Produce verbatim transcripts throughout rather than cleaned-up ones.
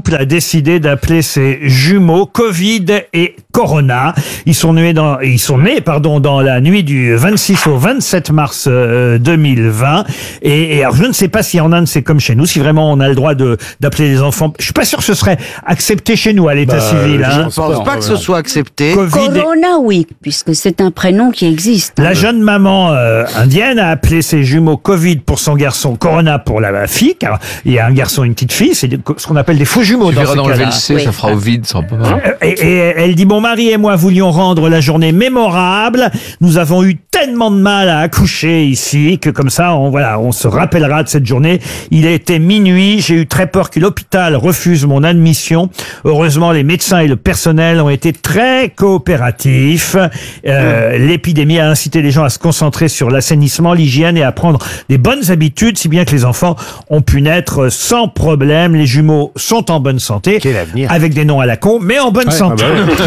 couple a décidé d'appeler ses jumeaux Covid et Corona. Ils sont nés dans, ils sont nés, pardon, dans la nuit du vingt-six au vingt-sept mars euh, deux mille vingt. Et, et alors, je ne sais pas si en Inde c'est comme chez nous, si vraiment on a le droit de d'appeler les enfants. Je suis pas sûr que ce serait accepté chez nous à l'état Bah, civil. je Hein. pense pas, pas que ce soit accepté. Covid et- Corona, oui, puisque c'est un prénom qui existe. La jeune maman euh, indienne a appelé ses jumeaux Covid pour son garçon, Corona pour la fille, car il y a un garçon et une petite fille, c'est ce qu'on appelle des faux jumeaux Tu dans verras ces d'enlever cas-là. le C, Oui. ça fera au vide, ça sera pas mal. Et, et elle dit, mon mari et moi voulions rendre la journée mémorable. Nous avons eu tellement de mal à accoucher ici que comme ça, on, voilà, on se rappellera de cette journée. Il était minuit. J'ai eu très peur que l'hôpital refuse mon admission. Heureusement, les médecins et le personnel ont été très coopératifs. Euh, L'épidémie a incité les gens à se concentrer sur l'assainissement, l'hygiène et à prendre des bonnes habitudes, si bien que les enfants ont pu naître sans problème. Les jumeaux sont en bonne santé. Quel avenir. Avec des noms à la con, mais en bonne santé.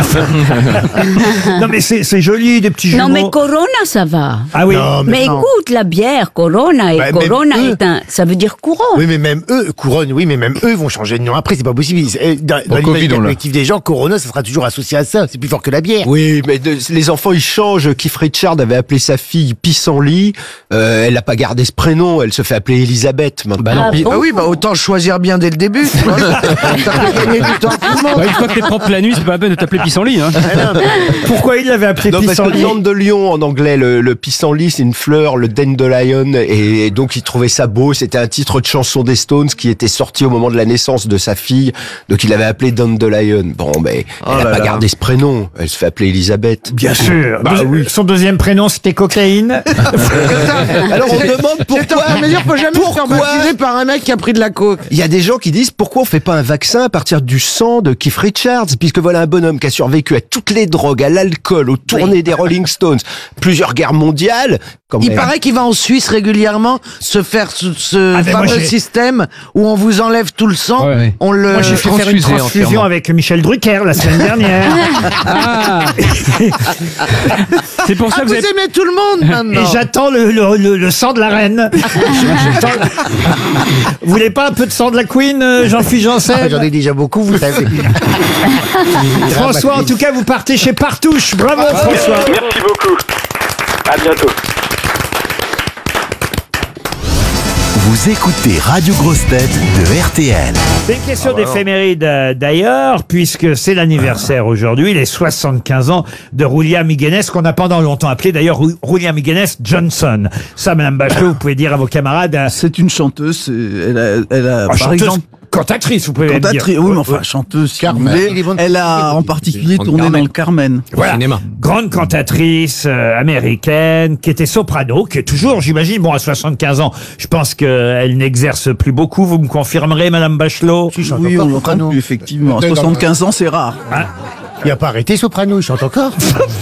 Non mais c'est c'est joli des petits jumeaux. Non, mais Corona, ça va. Ah oui. Non, Mais non. écoute, la bière, Corona, et Bah, même Corona eux. est un, ça veut dire courant. Oui, mais même eux, couronne, oui, mais même eux vont changer de nom après, c'est pas possible. Ils- Dans, dans Au Covid, l'imaginaire on l'a. collectif des gens, Corona, ça sera toujours associé à ça. C'est plus fort que la bière. Oui, mais de- les enfants ils changent. Keith Richards avait appelé sa fille Pissenlit. Euh, elle n'a pas gardé ce prénom. Elle se fait appeler Elisabeth maintenant. Bah non, Ah puis- bon Ah oui, bah autant choisir bien dès le début. tu vois. Ça fait gagner du temps à tout le monde. Bah, une fois que t'es propre la nuit, c'est pas la peine de t'appeler pissenlit. Hein. Pourquoi il l'avait appelé Non, parce que pissenlit? plante de lion en anglais, le, le pissenlit, c'est une fleur, le dandelion, et, et donc il trouvait ça beau. C'était un titre de chanson des Stones qui était sorti au moment de la naissance de sa fille, donc il avait appelé dandelion. Bon, mais Oh elle là n'a pas là. gardé ce prénom. Elle se fait appeler Elisabeth. Bien sûr. Bah Deux- oui. Son deuxième prénom c'était cocaïne. Alors on demande C'est pourquoi. un mesure, faut jamais se faire Pourquoi baptiser par un mec qui a pris de la coke. Il y a des gens qui disent pourquoi on fait pas un vaccin à partir du sang de Keith Richards, puisque voilà un bonhomme qui a survécu à toutes les drogues, à l'alcool, aux tournées des Rolling Stones, plusieurs guerres mondiales. Quand Il même. paraît qu'il va en Suisse régulièrement se faire ce, ce Ah, mais moi, fameux j'ai- système où on vous enlève tout le sang, Ouais, ouais. on le... Moi j'ai fait faire une transfusé transfusion entièrement. avec Michel Drucker la semaine dernière. Ah C'est pour ça Ah, que vous vous avez... aimez tout le monde maintenant. Et j'attends le, le, le, le sang de la reine. J'attends- Vous voulez pas un peu de sang de la Queen, euh, Jean-Philippe Janssen? Ah, J'en ai déjà beaucoup, vous savez. François, en tout cas, vous partez chez Partouche. Bravo, François. Merci beaucoup. À bientôt. Vous écoutez Radio Grosse Tête de R T L. C'est une question d'éphéméride euh, d'ailleurs, puisque c'est l'anniversaire aujourd'hui, les soixante-quinze ans de Roulia Miguenes, qu'on a pendant longtemps appelé d'ailleurs Rou- Roulia Miguenes Johnson. Ça, Madame Bachelot, vous pouvez dire à vos camarades, euh, C'est une chanteuse, c'est- elle a, elle a oh, par chanteuse, exemple, cantatrice, vous pouvez même dire. cantatrice, oui, mais enfin, chanteuse, si vous Carmen. voulez. Il est bon de- Elle a en particulier Dans le tourné Carmen. dans le Carmen. Voilà. Cinéma. Grande cantatrice euh, américaine qui était soprano, qui est toujours, j'imagine, bon, à soixante-quinze ans, je pense qu'elle n'exerce plus beaucoup. Vous me confirmerez, Madame Bachelot? Tu chantes Oui, encore, on l'entend Soprano. plus, effectivement. À Dans- dans- soixante-quinze ans, c'est rare. Il a pas arrêté Soprano, il chante encore.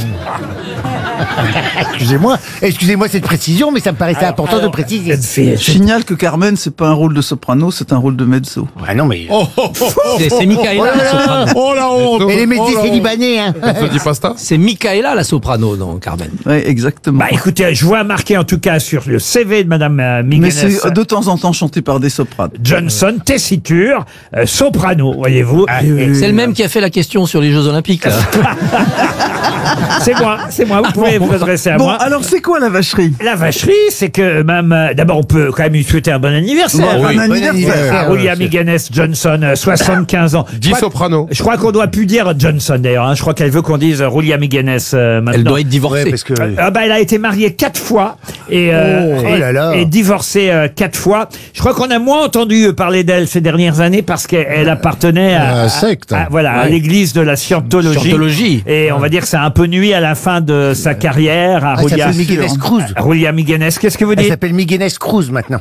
Excusez-moi, excusez-moi cette précision, mais ça me paraissait important de préciser. Cette fille, Je signale que Carmen, c'est pas un rôle de soprano, c'est un rôle de mezzo. Ah non, mais... C'est c'est Michaela, la soprano. Oh la honte. Et les métiers, c'est libanais, hein. Ça dit pasta? C'est Michaela, la soprano, dans Carmen. Oui, exactement. Bah écoutez, je vois marqué en tout cas sur le C V de Madame euh, Mais Miguenes c'est de temps en temps chanté par des sopranes. Johnson, tessiture, euh, soprano, voyez-vous. Et- C'est le même qui a fait la question sur les Jeux Olympiques, là. C'est moi, c'est moi, vous pouvez vous adresser à Bon, moi. alors c'est quoi la vacherie? La vacherie, c'est que même, euh, d'abord on peut quand même lui souhaiter un bon anniversaire. Bon, à un anniversaire. Roulia Miguenes Johnson, euh, soixante-quinze ans. Je Dis crois- soprano. Je crois qu'on doit plus dire Johnson d'ailleurs. Hein. Je crois qu'elle veut qu'on dise euh, Roulia Miguenes euh, maintenant. Elle doit être divorcée. Ouais, parce que... Euh, ah bah, elle a été mariée quatre fois et, euh, Oh, et, oh là là. et divorcée euh, quatre fois. Je crois qu'on a moins entendu parler d'elle ces dernières années parce qu'elle elle appartenait à, À secte. à- voilà, à l'église de la Scientologie. Scientologie. Et on va dire que ça a un peu nuit à la fin de sa carrière à Ah, ça Roulia, s'appelle Miguenes Cruz. à Roulia Miguenes. Qu'est-ce que vous Elle dites? s'appelle Miguenes Cruz maintenant.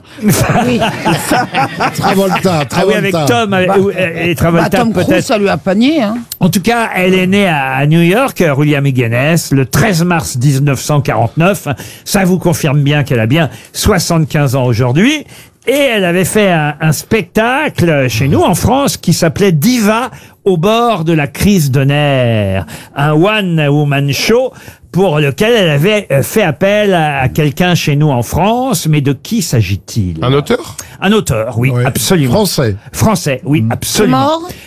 Travolta, Ah oui, avec Travolta. Tom euh, ou- et Travolta Tom Cruise, peut-être. ça lui a panier, hein. En tout cas, elle est née à, à New York, euh, Roulia Miguenes, le treize mars mille neuf cent quarante-neuf. Ça vous confirme bien qu'elle a bien soixante-quinze ans aujourd'hui. Et elle avait fait un, un spectacle chez nous en France qui s'appelait Diva au bord de la crise de nerfs. Un one-woman show pour lequel elle avait euh, fait appel à, à quelqu'un chez nous en France. Mais de qui s'agit-il? Un auteur? Un auteur, oui, Ouais. absolument. Français. Français, oui, absolument. Mort?